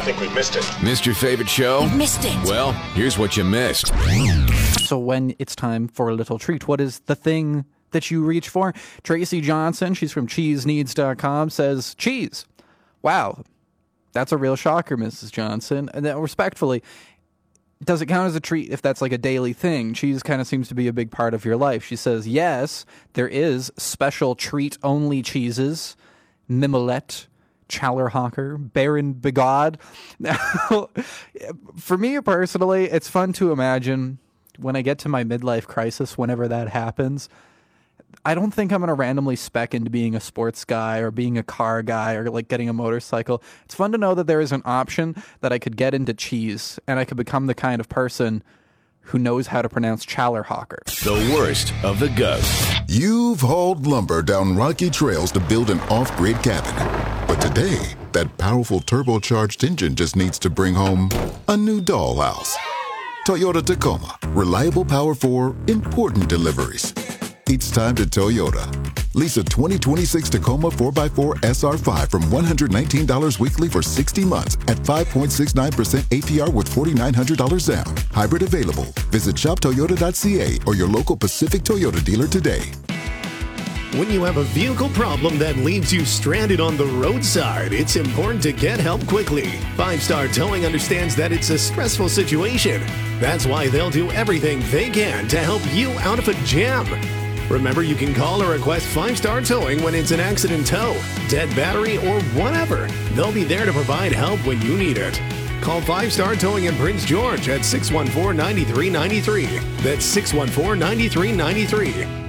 think we've missed it. Missed your favorite show? You missed it. Well, here's what you missed. So when it's time for a little treat, what is the thing that you reach for? Tracy Johnson, she's from CheeseNeeds.com, says, cheese. Wow, that's a real shocker, Mrs. Johnson. And then respectfully, does it count as a treat if that's like a daily thing? Cheese kind of seems to be a big part of your life. She says, yes, there is special treat-only cheeses, Mimolette, Challerhocker, Baron Bigod. Now, for me personally, it's fun to imagine when I get to my midlife crisis, whenever that happens, I don't think I'm going to randomly spec into being a sports guy or being a car guy or like getting a motorcycle. It's fun to know that there is an option that I could get into cheese and I could become the kind of person who knows how to pronounce Challerhocker. The worst of the ghosts. You've hauled lumber down rocky trails to build an off-grid cabin. But today, that powerful turbocharged engine just needs to bring home a new dollhouse. Toyota Tacoma. Reliable power for important deliveries. It's time to Toyota. Lease a 2026 Tacoma 4x4 SR5 from $119 weekly for 60 months at 5.69% APR with $4,900 down. Hybrid available. Visit shoptoyota.ca or your local Pacific Toyota dealer today. When you have a vehicle problem that leaves you stranded on the roadside, it's important to get help quickly. 5-Star Towing understands that it's a stressful situation. That's why they'll do everything they can to help you out of a jam. Remember, you can call or request 5-Star Towing when it's an accident tow, dead battery, or whatever. They'll be there to provide help when you need it. Call 5-Star Towing in Prince George at 614-9393. That's 614-9393.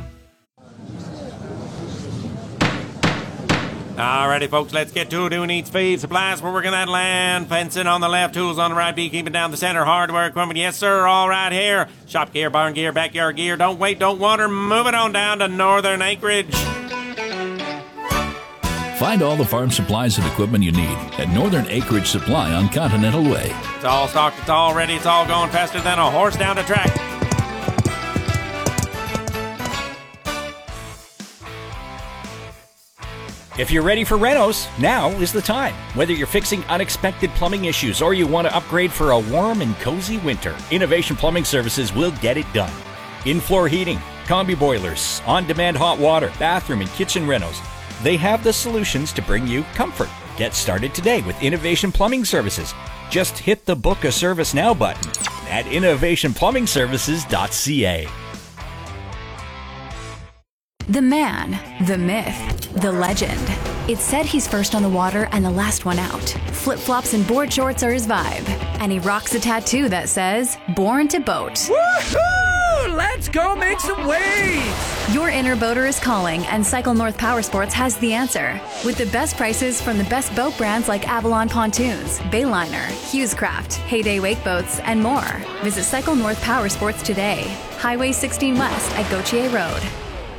Alrighty, folks, let's get to it. Who needs feed? Supplies for working that land. Fencing on the left, tools on the right, beekeeping down the center, hardware equipment. Yes, sir, all right here. Shop gear, barn gear, backyard gear. Don't wait, don't wander. Move it on down to Northern Acreage. Find all the farm supplies and equipment you need at Northern Acreage Supply on Continental Way. It's all stocked, it's all ready, it's all going faster than a horse down the track. If you're ready for renos, now is the time. Whether you're fixing unexpected plumbing issues or you want to upgrade for a warm and cozy winter, Innovation Plumbing Services will get it done. In-floor heating, combi boilers, on-demand hot water, bathroom and kitchen renos. They have the solutions to bring you comfort. Get started today with Innovation Plumbing Services. Just hit the Book a Service Now button at innovationplumbingservices.ca. The man, the myth, the legend. It's said he's first on the water and the last one out. Flip-flops and board shorts are his vibe. And he rocks a tattoo that says, Born to Boat. Woohoo! Let's go make some waves! Your inner boater is calling, and Cycle North Powersports has the answer. With the best prices from the best boat brands like Avalon Pontoons, Bayliner, Hughescraft, Heyday Wake Boats, and more. Visit Cycle North Powersports today. Highway 16 West at Gautier Road.